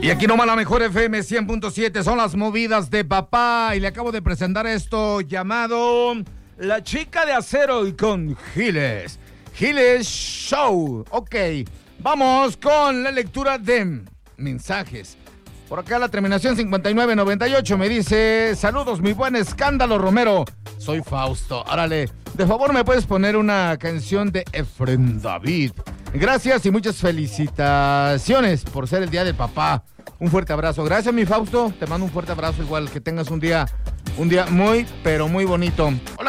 Y aquí nomás la mejor FM 100.7 son las movidas de papá. Y le acabo de presentar esto llamado La Chica de Acero y con Giles. Giles Show. Ok, vamos con la lectura de mensajes. Por acá la terminación 5998 me dice: saludos, mi buen Escándalo Romero. Soy Fausto. Árale, de favor me puedes poner una canción de Efren David. Gracias y muchas felicitaciones por ser el día del papá. Un fuerte abrazo. Gracias, mi Fausto. Te mando un fuerte abrazo igual. Que tengas un día muy, pero muy bonito. Hola.